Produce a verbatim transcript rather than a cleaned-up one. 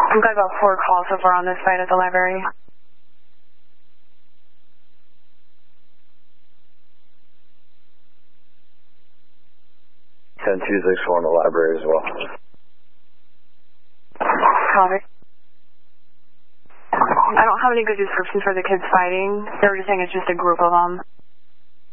We've got about four calls so far on this site at the library. ten two six four in the library as well. Copy. I don't have any good descriptions for the kids fighting. They were just saying it's just a group of them.